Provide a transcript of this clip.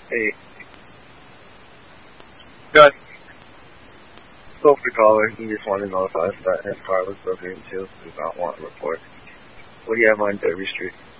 Hey, Gus, spoke to caller. He just wanted to notify us that his car was broken into. Does not want a report. What do you have on Derby Street?